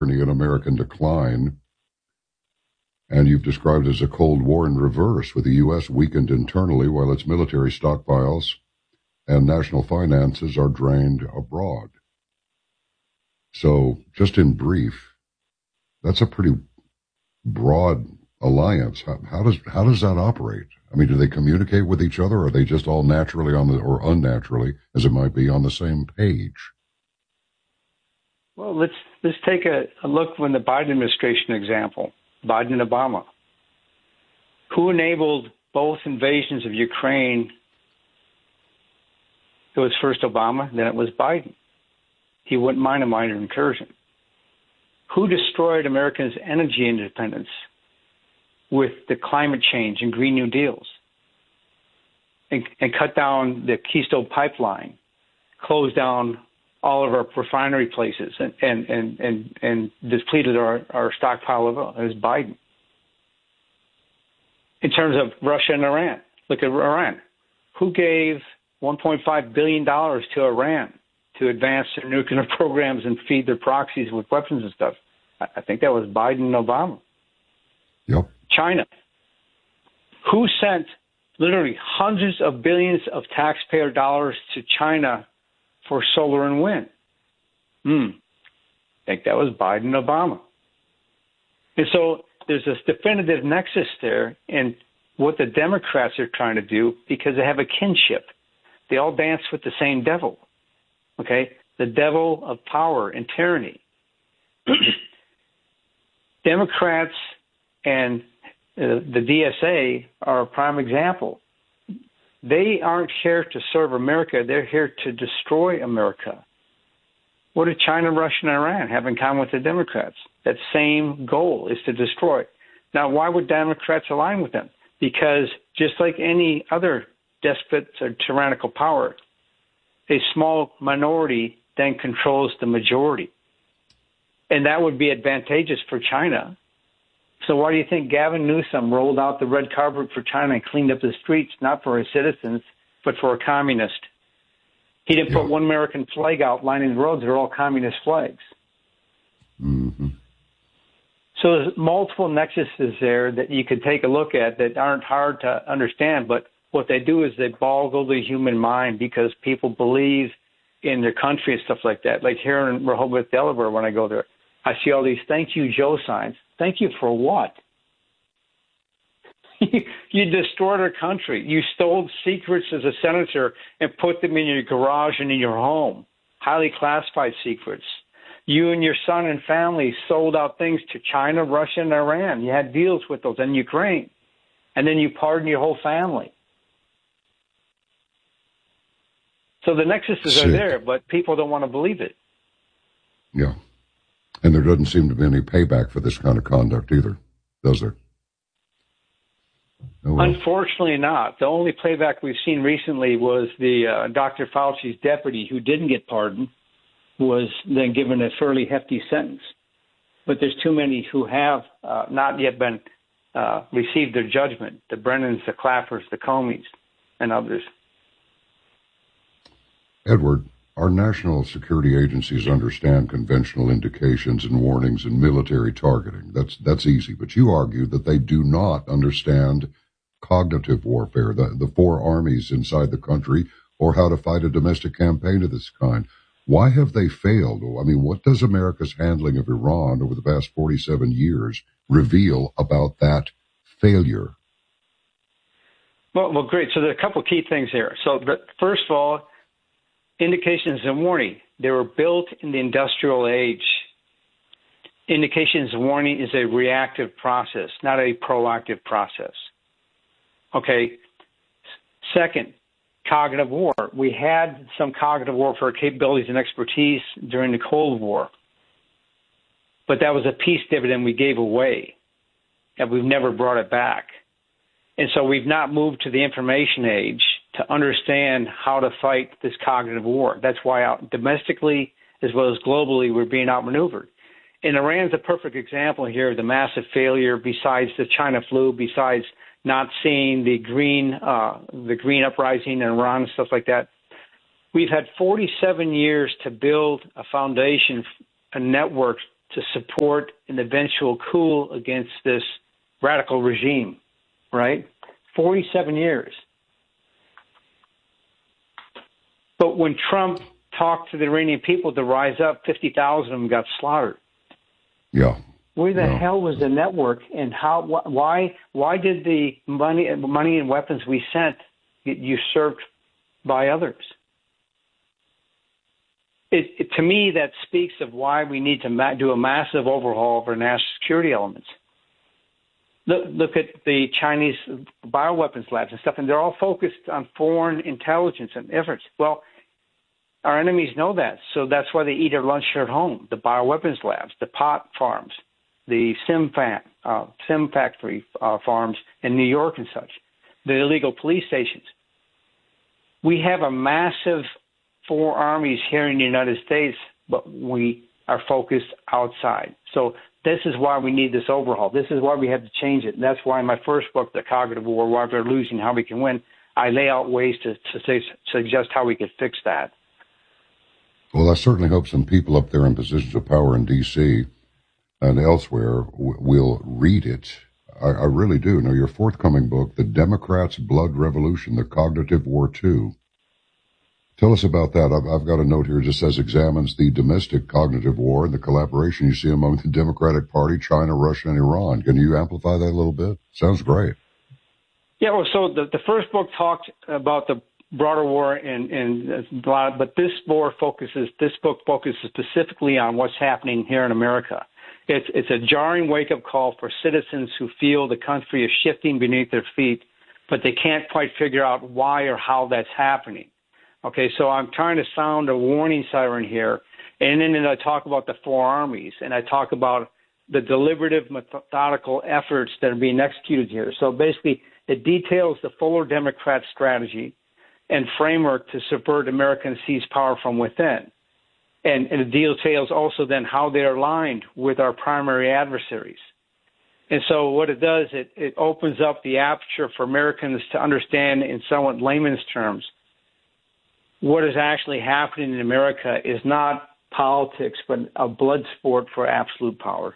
in American decline, and you've described it as a Cold War in reverse, with the U.S. weakened internally while its military stockpiles and national finances are drained abroad. So, just in brief, that's a pretty broad alliance. How does that operate? I mean, do they communicate with each other, or are they just all naturally or unnaturally, as it might be, on the same page? Well, let's take a look from the Biden administration example, Biden and Obama. Who enabled both invasions of Ukraine? It was first Obama, then it was Biden. He wouldn't mind a minor incursion. Who destroyed Americans' energy independence with the climate change and Green New Deals and cut down the Keystone Pipeline, closed down all of our refinery places and depleted our stockpile of oil? It was Biden. In terms of Russia and Iran, look at Iran. Who gave $1.5 billion to Iran to advance their nuclear programs and feed their proxies with weapons and stuff? I think that was Biden and Obama. Yep. China. Who sent literally hundreds of billions of taxpayer dollars to China for solar and wind? I think that was Biden and Obama. And so there's this definitive nexus there in what the Democrats are trying to do, because they have a kinship. They all dance with the same devil, okay? The devil of power and tyranny. Democrats and the DSA are a prime example. They aren't here to serve America. They're here to destroy America. What do China, Russia, and Iran have in common with the Democrats? That same goal is to destroy. Now, why would Democrats align with them? Because just like any other despot or tyrannical power, a small minority then controls the majority. And that would be advantageous for China. So why do you think Gavin Newsom rolled out the red carpet for China and cleaned up the streets, not for his citizens, but for a communist? He didn't put one American flag out lining the roads. They're all communist flags. Mm-hmm. So there's multiple nexuses there that you could take a look at that aren't hard to understand, but what they do is they boggle the human mind because people believe in their country and stuff like that. Like here in Rehoboth, Delaware, when I go there, I see all these thank you, Joe signs. Thank you for what? You destroyed our country. You stole secrets as a senator and put them in your garage and in your home, highly classified secrets. You and your son and family sold out things to China, Russia, and Iran. You had deals with those, and Ukraine. And then you pardoned your whole family. So the nexuses are there, but people don't want to believe it. Yeah. And there doesn't seem to be any payback for this kind of conduct either, does there? Oh, well. Unfortunately not. The only payback we've seen recently was the Dr. Fauci's deputy who didn't get pardoned was then given a fairly hefty sentence. But there's too many who have not yet been received their judgment, the Brennans, the Clappers, the Comeys, and others. Edward, our national security agencies understand conventional indications and warnings and military targeting. That's easy. But you argue that they do not understand cognitive warfare, the four armies inside the country, or how to fight a domestic campaign of this kind. Why have they failed? I mean, what does America's handling of Iran over the past 47 years reveal about that failure? Well, great. So there are a couple of key things here. So first of all, indications and warning. They were built in the industrial age. Indications and warning is a reactive process, not a proactive process. Okay. Second, cognitive war. We had some cognitive warfare capabilities and expertise during the Cold War, but that was a peace dividend we gave away, and we've never brought it back. And so we've not moved to the information age to understand how to fight this cognitive war. That's why domestically as well as globally we're being outmaneuvered. And Iran's a perfect example here of the massive failure besides the China flu, besides not seeing the green uprising in Iran and stuff like that. We've had 47 years to build a foundation, a network to support an eventual coup against this radical regime, right? 47 years. But when Trump talked to the Iranian people to rise up, 50,000 of them got slaughtered. Yeah. Where the hell was the network, and why did the money and weapons we sent get usurped by others? To me, that speaks of why we need to do a massive overhaul of our national security elements. Look at the Chinese bioweapons labs and stuff, and they're all focused on foreign intelligence and efforts. Well, our enemies know that, so that's why they eat their lunch here at home. The bioweapons labs, the pot farms, the sim factory farms in New York and such, the illegal police stations. We have a massive four armies here in the United States, but we are focused outside. So this is why we need this overhaul. This is why we have to change it. And that's why in my first book, The Cognitive War, Why We're Losing, How We Can Win, I lay out ways to suggest how we could fix that. Well, I certainly hope some people up there in positions of power in D.C. and elsewhere will read it. I really do. Now, your forthcoming book, The Democrats' Blood Revolution, The Cognitive War 2. Tell us about that. I've got a note here that just says examines the domestic cognitive war and the collaboration you see among the Democratic Party, China, Russia, and Iran. Can you amplify that a little bit? Sounds great. Yeah, well, so the first book talked about the broader war, but this book focuses specifically on what's happening here in America. It's a jarring wake-up call for citizens who feel the country is shifting beneath their feet, but they can't quite figure out why or how that's happening. Okay, so I'm trying to sound a warning siren here, and then I talk about the four armies, and I talk about the deliberative, methodical efforts that are being executed here. So basically, it details the fuller Democrat strategy and framework to subvert America and seize power from within. And it details also then how they're aligned with our primary adversaries. And so what it does, it opens up the aperture for Americans to understand in somewhat layman's terms what is actually happening in America is not politics, but a blood sport for absolute power.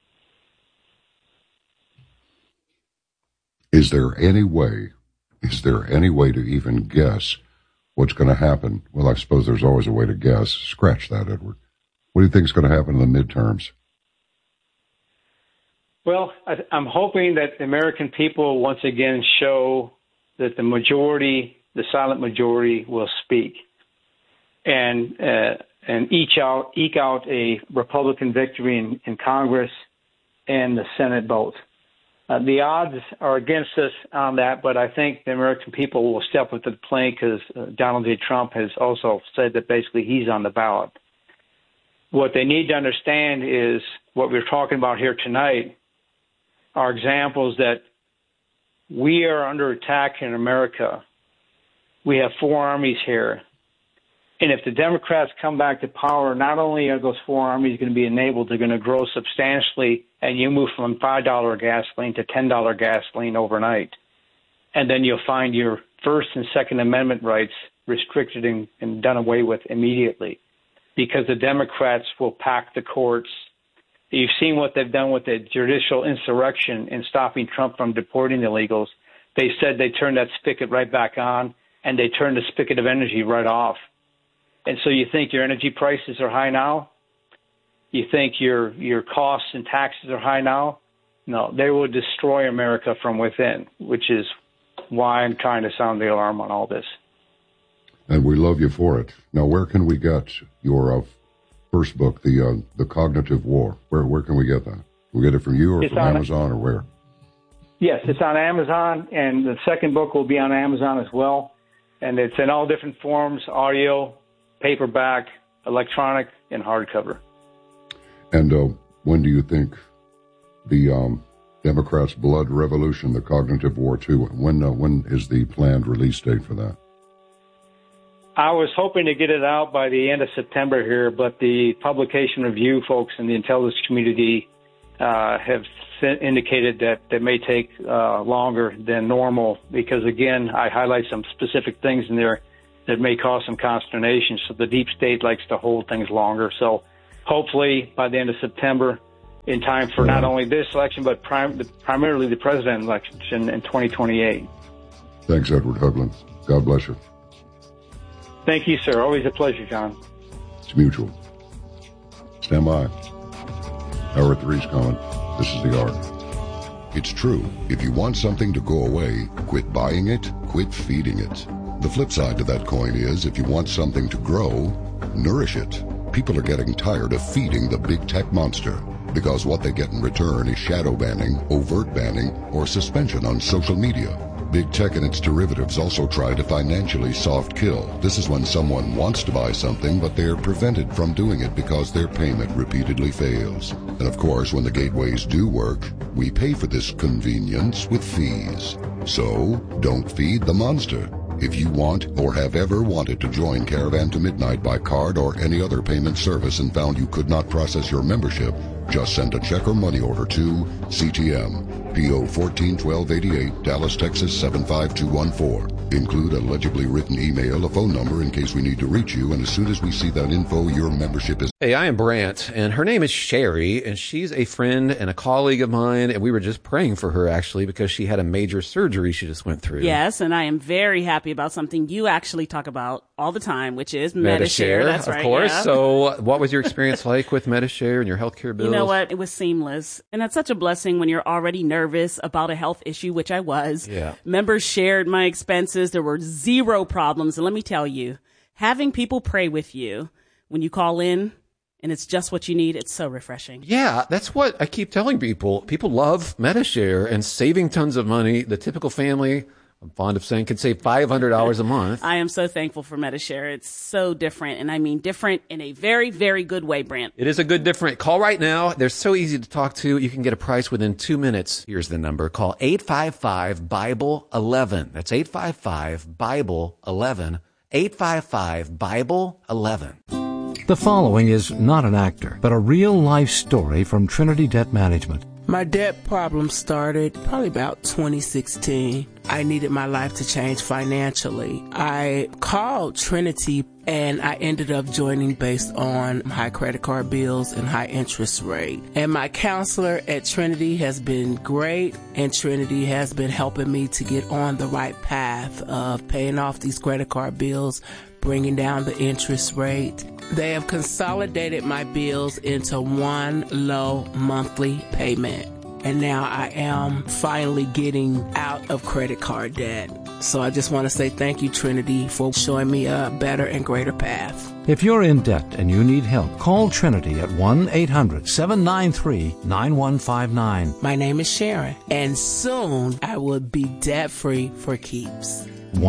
Is there any way to even guess what's going to happen? Well, I suppose there's always a way to guess. Scratch that, Edward. What do you think is going to happen in the midterms? Well, I'm hoping that the American people once again show that the majority, the silent majority, will speak and eke out a Republican victory in Congress and the Senate both. The odds are against us on that, but I think the American people will step up to the plate because Donald J. Trump has also said that basically he's on the ballot. What they need to understand is what we're talking about here tonight are examples that we are under attack in America. We have four armies here. And if the Democrats come back to power, not only are those four armies going to be enabled, they're going to grow substantially, and you move from $5 gasoline to $10 gasoline overnight. And then you'll find your First and Second Amendment rights restricted and done away with immediately because the Democrats will pack the courts. You've seen what they've done with the judicial insurrection in stopping Trump from deporting illegals. They said they turned that spigot right back on, and they turned the spigot of energy right off. And so you think your energy prices are high now? You think your costs and taxes are high now? No, they will destroy America from within, which is why I'm trying to sound the alarm on all this. And we love you for it. Now, where can we get your first book, The Cognitive War? Where can we get that? We get it from you or from Amazon or where? Yes, it's on Amazon, and the second book will be on Amazon as well. And it's in all different forms, audio, paperback, electronic, and hardcover. And when do you think the Democrats' Blood Revolution, The Cognitive War 2, when is the planned release date for that? I was hoping to get it out by the end of September here, but the publication review folks in the intelligence community have indicated that it may take longer than normal because, again, I highlight some specific things in there that may cause some consternation. So the deep state likes to hold things longer. So hopefully by the end of September, in time for not only this election, but primarily the president election in 2028. Thanks, Edward Hoagland. God bless you. Thank you, sir. Always a pleasure, John. It's mutual. Stand by. Hour 3's coming. This is The Arc. It's true. If you want something to go away, quit buying it, quit feeding it. The flip side to that coin is, if you want something to grow, nourish it. People are getting tired of feeding the big tech monster, because what they get in return is shadow banning, overt banning, or suspension on social media. Big tech and its derivatives also try to financially soft kill. This is when someone wants to buy something, but they are prevented from doing it because their payment repeatedly fails. And of course, when the gateways do work, we pay for this convenience with fees. So, don't feed the monster. If you want or have ever wanted to join Caravan to Midnight by card or any other payment service and found you could not process your membership, just send a check or money order to CTM, P.O. 141288, Dallas, Texas 75214. Include a legibly written email, a phone number in case we need to reach you, and as soon as we see that info, your membership is... Hey, I am Brant, and her name is Sherry, and she's a friend and a colleague of mine, and we were just praying for her, actually, because she had a major surgery she just went through. Yes, and I am very happy about something you actually talk about all the time, which is Medi-Share. That's right, of course. Yeah. So what was your experience like with Medi-Share and your healthcare bills? You know what? It was seamless. And that's such a blessing when you're already nervous about a health issue, which I was. Yeah. Members shared my expenses. There were zero problems. And let me tell you, having people pray with you when you call in and it's just what you need, it's so refreshing. Yeah, that's what I keep telling people. People love Medi-Share and saving tons of money. The typical family, I'm fond of saying, could save $500 a month. I am so thankful for Medi-Share. It's so different, and I mean different in a very, very good way, Brant. It is a good different. Call right now. They're so easy to talk to. You can get a price within 2 minutes. Here's the number. Call 855-BIBLE-11. That's 855-BIBLE-11. 855-BIBLE-11. The following is not an actor, but a real-life story from Trinity Debt Management. My debt problem started probably about 2016. I needed my life to change financially. I called Trinity and I ended up joining based on high credit card bills and high interest rate. And my counselor at Trinity has been great, and Trinity has been helping me to get on the right path of paying off these credit card bills, bringing down the interest rate. They have consolidated my bills into one low monthly payment. And now I am finally getting out of credit card debt. So I just want to say thank you, Trinity, for showing me a better and greater path. If you're in debt and you need help, call Trinity at 1-800-793-9159. My name is Sharon, and soon I will be debt-free for keeps.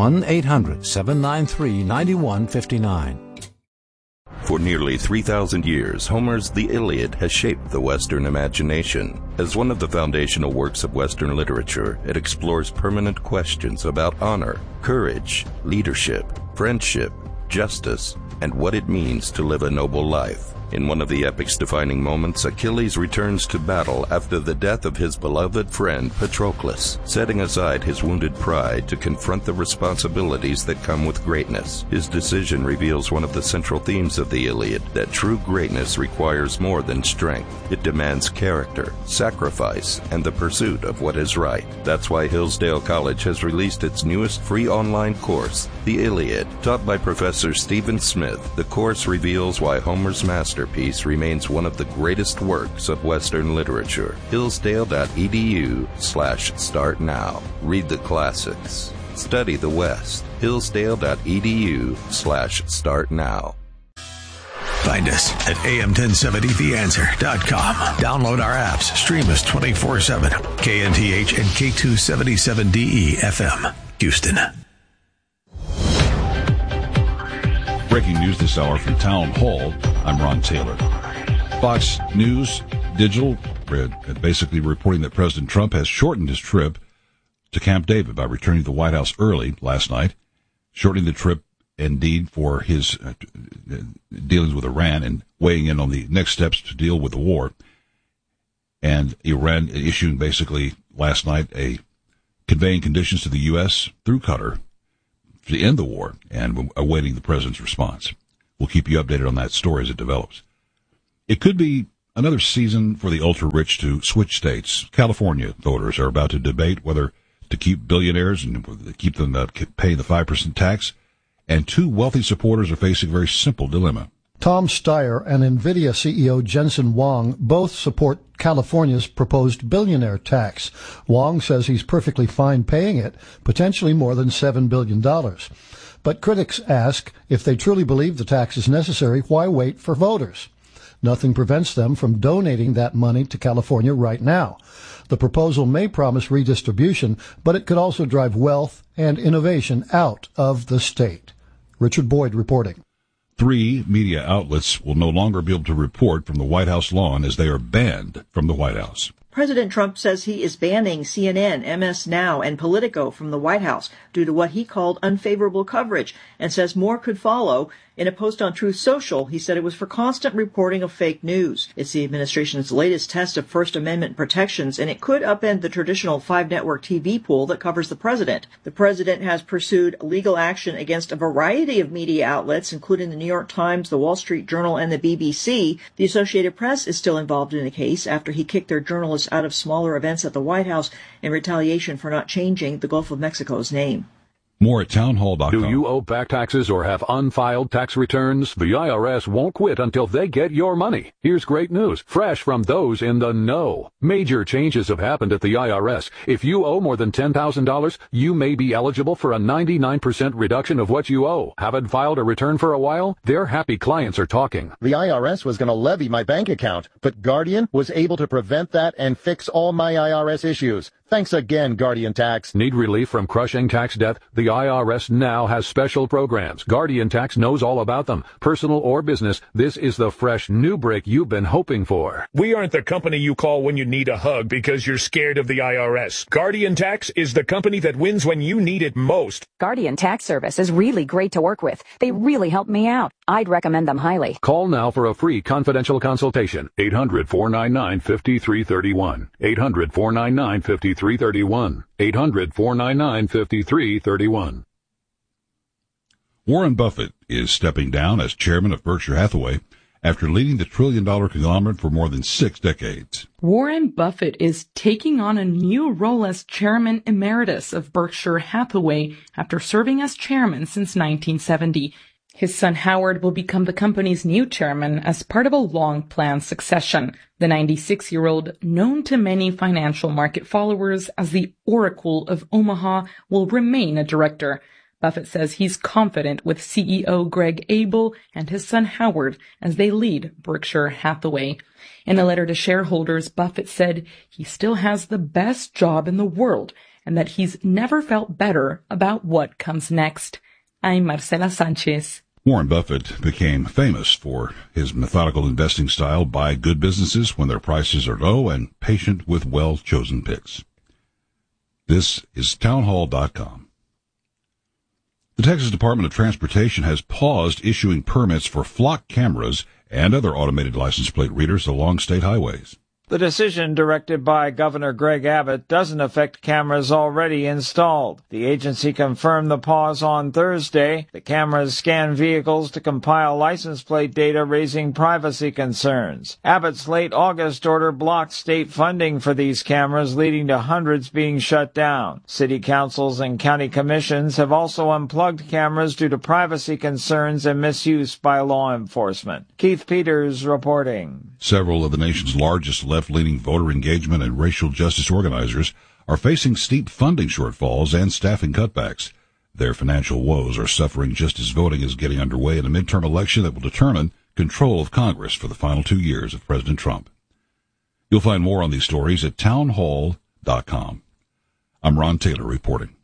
1-800-793-9159. For nearly 3,000 years, Homer's The Iliad has shaped the Western imagination. As one of the foundational works of Western literature, it explores permanent questions about honor, courage, leadership, friendship, justice, and what it means to live a noble life. In one of the epic's defining moments, Achilles returns to battle after the death of his beloved friend Patroclus, setting aside his wounded pride to confront the responsibilities that come with greatness. His decision reveals one of the central themes of the Iliad, that true greatness requires more than strength. It demands character, sacrifice, and the pursuit of what is right. That's why Hillsdale College has released its newest free online course, The Iliad. Taught by Professor Stephen Smith, the course reveals why Homer's masterpiece remains one of the greatest works of Western literature. Hillsdale.edu/start now. Read the classics. Study the West. Hillsdale.edu/start now. Find us at am1070theanswer.com. Download our apps. Stream us 24/7. KNTH and K277DE FM, Houston. Breaking news this hour from Town Hall. I'm Ron Taylor. Fox News Digital basically reporting that President Trump has shortened his trip to Camp David by returning to the White House early last night, shortening the trip indeed for his dealings with Iran and weighing in on the next steps to deal with the war. And Iran issuing basically last night conveying conditions to the U.S. through Qatar to end the war and awaiting the president's response. We'll keep you updated on that story as it develops. It could be another season for the ultra-rich to switch states. California voters are about to debate whether to keep billionaires and keep them paying the 5% tax. And two wealthy supporters are facing a very simple dilemma. Tom Steyer and NVIDIA CEO Jensen Huang both support California's proposed billionaire tax. Huang says he's perfectly fine paying it, potentially more than $7 billion. But critics ask, if they truly believe the tax is necessary, why wait for voters? Nothing prevents them from donating that money to California right now. The proposal may promise redistribution, but it could also drive wealth and innovation out of the state. Richard Boyd reporting. 3 media outlets will no longer be able to report from the White House lawn as they are banned from the White House. President Trump says he is banning CNN, MS Now, and Politico from the White House due to what he called unfavorable coverage, and says more could follow. In a post on Truth Social, he said it was for constant reporting of fake news. It's the administration's latest test of First Amendment protections, and it could upend the traditional 5-network TV pool that covers the president. The president has pursued legal action against a variety of media outlets, including the New York Times, the Wall Street Journal, and the BBC. The Associated Press is still involved in the case after he kicked their journalists out of smaller events at the White House in retaliation for not changing the Gulf of Mexico's name. More at townhall.com. Do you owe back taxes or have unfiled tax returns? The IRS won't quit until they get your money. Here's great news, fresh from those in the know. Major changes have happened at the IRS. If you owe more than $10,000, you may be eligible for a 99% reduction of what you owe. Haven't filed a return for a while? Their happy clients are talking. The IRS was going to levy my bank account, but Guardian was able to prevent that and fix all my IRS issues. Thanks again, Guardian Tax. Need relief from crushing tax debt? The IRS now has special programs. Guardian Tax knows all about them. Personal or business, this is the fresh new break you've been hoping for. We aren't the company you call when you need a hug because you're scared of the IRS. Guardian Tax is the company that wins when you need it most. Guardian Tax Service is really great to work with. They really help me out. I'd recommend them highly. Call now for a free confidential consultation. 800-499-5331. 800-499-5331. 800-499-5331. Warren Buffett is stepping down as chairman of Berkshire Hathaway after leading the trillion-dollar conglomerate for more than 6 decades. Warren Buffett is taking on a new role as chairman emeritus of Berkshire Hathaway after serving as chairman since 1970. His son Howard will become the company's new chairman as part of a long-planned succession. The 96-year-old, known to many financial market followers as the Oracle of Omaha, will remain a director. Buffett says he's confident with CEO Greg Abel and his son Howard as they lead Berkshire Hathaway. In a letter to shareholders, Buffett said he still has the best job in the world and that he's never felt better about what comes next. I'm Marcela Sanchez. Warren Buffett became famous for his methodical investing style, buy good businesses when their prices are low, and patient with well-chosen picks. This is townhall.com. The Texas Department of Transportation has paused issuing permits for flock cameras and other automated license plate readers along state highways. The decision, directed by Governor Greg Abbott, doesn't affect cameras already installed. The agency confirmed the pause on Thursday. The cameras scan vehicles to compile license plate data, raising privacy concerns. Abbott's late August order blocked state funding for these cameras, leading to hundreds being shut down. City councils and county commissions have also unplugged cameras due to privacy concerns and misuse by law enforcement. Keith Peters reporting. Several of the nation's largest left-leaning voter engagement and racial justice organizers are facing steep funding shortfalls and staffing cutbacks. Their financial woes are suffering just as voting is getting underway in a midterm election that will determine control of Congress for the final 2 years of President Trump. You'll find more on these stories at townhall.com. I'm Ron Taylor reporting.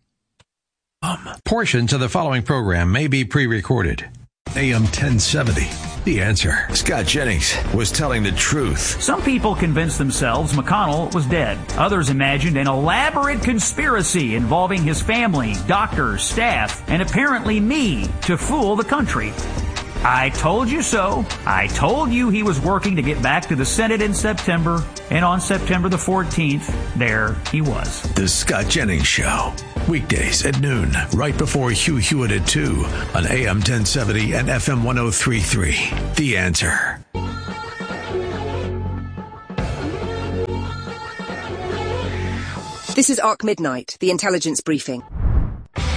Portions of the following program may be pre-recorded. AM 1070. The Answer. Scott Jennings was telling the truth. Some people convinced themselves McConnell was dead. Others imagined an elaborate conspiracy involving his family, doctors, staff, and apparently me to fool the country. I told you so. I told you he was working to get back to the Senate in September, and on September the 14th, there he was. The Scott Jennings Show. Weekdays at noon, right before Hugh Hewitt at 2 on AM 1070 and FM 1033. The Answer. This is Arc Midnight, the intelligence briefing.